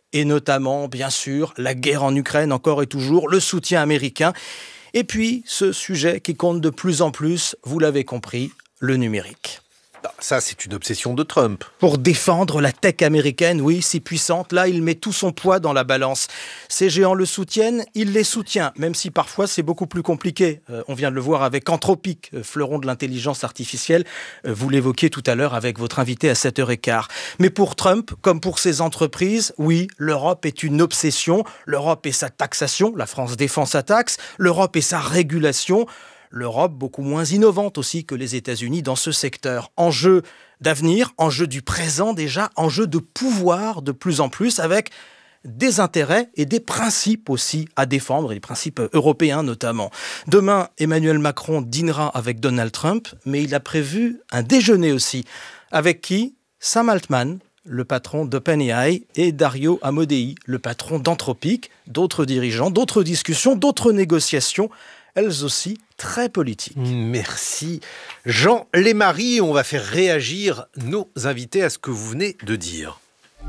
et notamment, bien sûr, la guerre en Ukraine encore et toujours, le soutien américain, et puis ce sujet qui compte de plus en plus, vous l'avez compris, le numérique. Ça, c'est une obsession de Trump. Pour défendre la tech américaine, oui, si puissante, là, il met tout son poids dans la balance. Ces géants le soutiennent, il les soutient, même si parfois c'est beaucoup plus compliqué. On vient de le voir avec Anthropic, fleuron de l'intelligence artificielle. Vous l'évoquiez tout à l'heure avec votre invité à 7h15. Mais pour Trump, comme pour ses entreprises, oui, l'Europe est une obsession. L'Europe et sa taxation, la France défend sa taxe. L'Europe et sa régulation. L'Europe beaucoup moins innovante aussi que les États-Unis dans ce secteur. Enjeu d'avenir, enjeu du présent déjà, enjeu de pouvoir de plus en plus avec des intérêts et des principes aussi à défendre, et des principes européens notamment. Demain, Emmanuel Macron dînera avec Donald Trump, mais il a prévu un déjeuner aussi. Avec qui ? Sam Altman, le patron d'OpenAI, et Dario Amodei, le patron d'Anthropic. D'autres dirigeants, d'autres discussions, d'autres négociations, elles aussi très politiques. Merci Jean Lémarie. On va faire réagir nos invités à ce que vous venez de dire.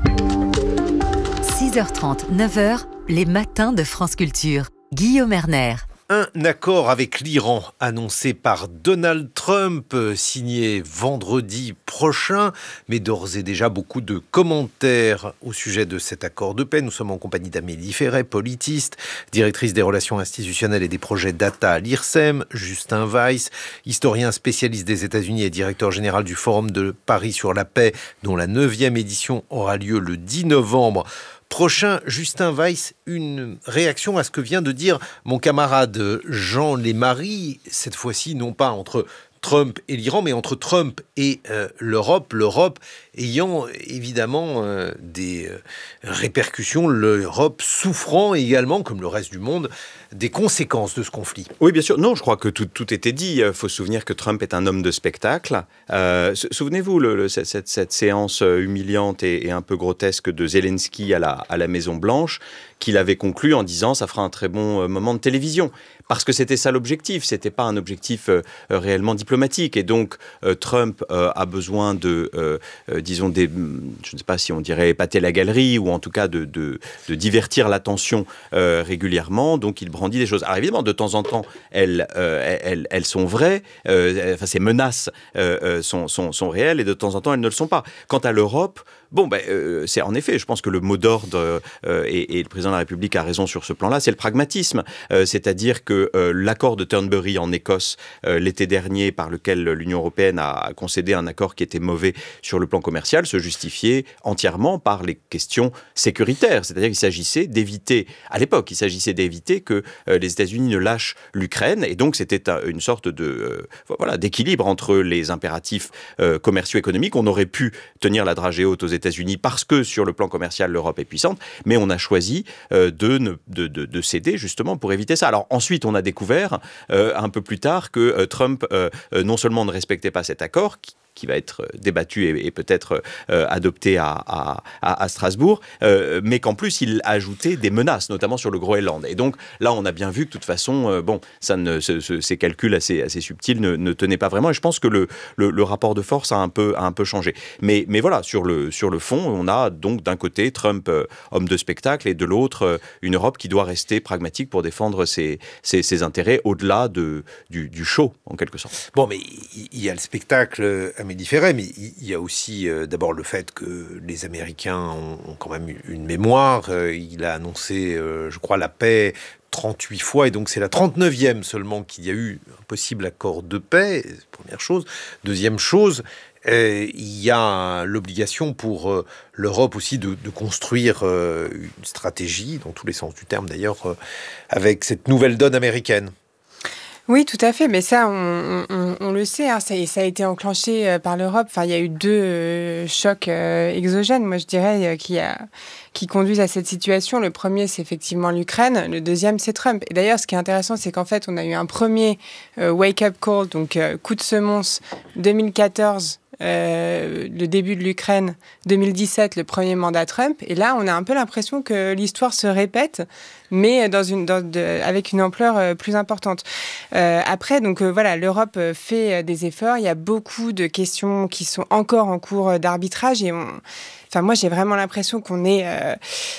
6h30, 9h, les matins de France Culture. Guillaume Erner. Un accord avec l'Iran annoncé par Donald Trump, signé vendredi prochain, mais d'ores et déjà beaucoup de commentaires au sujet de cet accord de paix. Nous sommes en compagnie d'Amélie Ferret, politiste, directrice des relations institutionnelles et des projets data à l'IRSEM, Justin Weiss, historien spécialiste des États-Unis et directeur général du Forum de Paris sur la paix, dont la 9e édition aura lieu le 10 novembre. Prochain, Justin Weiss, une réaction à ce que vient de dire mon camarade Jean Lémarie, cette fois-ci non pas entre Trump et l'Iran, mais entre Trump et l'Europe, l'Europe ayant évidemment des répercussions, l'Europe souffrant également, comme le reste du monde, des conséquences de ce conflit. Oui, bien sûr. Non, je crois que tout était dit. Il faut se souvenir que Trump est un homme de spectacle. Souvenez-vous, cette séance humiliante et un peu grotesque de Zelensky à la Maison-Blanche, qu'il avait conclu en disant « ça fera un très bon moment de télévision ». Parce que c'était ça l'objectif, c'était pas un objectif réellement diplomatique. Et donc, Trump a besoin de, disons, je ne sais pas si on dirait épater la galerie, ou en tout cas de divertir l'attention régulièrement. Donc, il brandit des choses. Alors évidemment, de temps en temps, elles sont vraies, ces menaces sont réelles, et de temps en temps, elles ne le sont pas. Quant à l'Europe, c'est en effet, je pense que le mot d'ordre, et le président de la République a raison sur ce plan-là, c'est le pragmatisme. C'est-à-dire que l'accord de Turnberry en Écosse l'été dernier, par lequel l'Union européenne a concédé un accord qui était mauvais sur le plan commercial, se justifiait entièrement par les questions sécuritaires. C'est-à-dire qu'il s'agissait d'éviter, à l'époque, que les États-Unis ne lâchent l'Ukraine, et donc c'était une sorte d'équilibre entre les impératifs commerciaux économiques. On aurait pu tenir la dragée haute aux États-Unis parce que sur le plan commercial, l'Europe est puissante, mais on a choisi de céder justement pour éviter ça. Alors ensuite, on a découvert un peu plus tard que Trump non seulement ne respectait pas cet accord, qui va être débattu et peut-être adopté à Strasbourg, mais qu'en plus, il a ajouté des menaces, notamment sur le Groenland. Et donc, là, on a bien vu que, de toute façon, ces calculs assez subtils ne tenaient pas vraiment. Et je pense que le rapport de force a un peu changé. Mais voilà, sur le fond, on a donc d'un côté Trump, homme de spectacle, et de l'autre, une Europe qui doit rester pragmatique pour défendre ses intérêts au-delà du show, en quelque sorte. Bon, mais il y a le spectacle, Amélie Ferret, mais il y a aussi d'abord le fait que les Américains ont quand même une mémoire. Il a annoncé, je crois, la paix 38 fois, et donc c'est la 39e seulement qu'il y a eu un possible accord de paix, première chose. Deuxième chose, il y a l'obligation pour l'Europe aussi de construire une stratégie, dans tous les sens du terme d'ailleurs, avec cette nouvelle donne américaine. Oui, tout à fait, mais ça, on le sait, hein, ça a été enclenché par l'Europe. Enfin, il y a eu deux chocs exogènes, moi je dirais, qui conduisent à cette situation. Le premier, c'est effectivement l'Ukraine. Le deuxième, c'est Trump. Et d'ailleurs, ce qui est intéressant, c'est qu'en fait, on a eu un premier wake-up call, donc coup de semonce, 2014, le début de l'Ukraine, 2017, le premier mandat Trump. Et là, on a un peu l'impression que l'histoire se répète, mais avec une ampleur plus importante. Après, donc voilà, l'Europe fait des efforts. Il y a beaucoup de questions qui sont encore en cours d'arbitrage, et moi, j'ai vraiment l'impression qu'on est